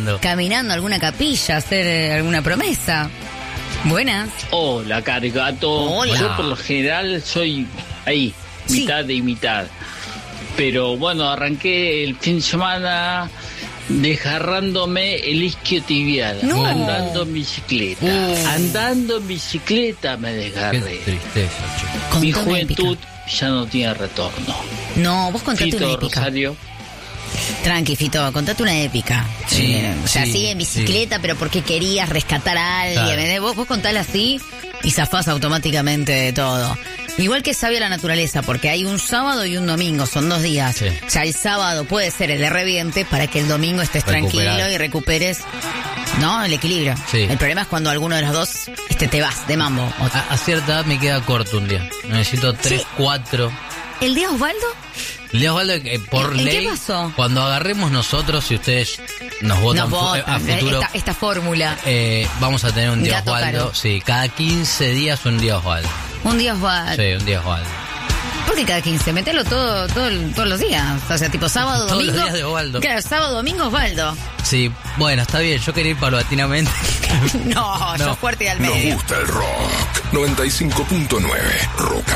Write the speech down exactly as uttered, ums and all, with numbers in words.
caminando. Caminando a alguna capilla, hacer eh, alguna promesa. Buenas. Hola, Cargato. Hola. Yo por lo general soy ahí, Sí. mitad y mitad. Pero bueno, arranqué el fin de semana desgarrándome el isquiotibial, No. andando en bicicleta. Uh. Andando en bicicleta me Qué desgarré. tristeza, chico. Mi Contá una juventud épica. ya no tiene retorno. No, vos contate Fito una épica. Rosario. Tranqui, Fito, contate una épica. Sí, Eh, o sea, sí, sí, en bicicleta, pero porque querías rescatar a alguien. Claro. ¿Entendés? Vos, vos contala así y zafás automáticamente de todo. Igual que sabia la naturaleza, porque hay un sábado y un domingo, son dos días. Sí. O sea, el sábado puede ser el de reviente para que el domingo estés Recuperar. tranquilo y recuperes, ¿no? El equilibrio. Sí. El problema es cuando alguno de los dos este, te vas de mambo. O- A, a cierta edad me queda corto un día. Necesito tres, Sí. cuatro. ¿El de Osvaldo? Les Osvaldo, eh, por ¿En- en qué ley, pasó? cuando agarremos nosotros, si ustedes nos votan Nos fu- votan, a futuro, esta, esta fórmula. eh, vamos a tener un día Gato Osvaldo. caro. Sí, cada quince días un día Osvaldo. Un día Osvaldo. Sí, un día Osvaldo. ¿Por qué cada quince? Metelo todo, todo el- todos los días. O sea, tipo sábado, Todos los domingo. días de Osvaldo. Claro, sábado, domingo, Osvaldo. Sí, bueno, está bien, yo quería ir paulatinamente. No, yo No. fuerte y al Nos medio. gusta el rock. noventa y cinco punto nueve Rock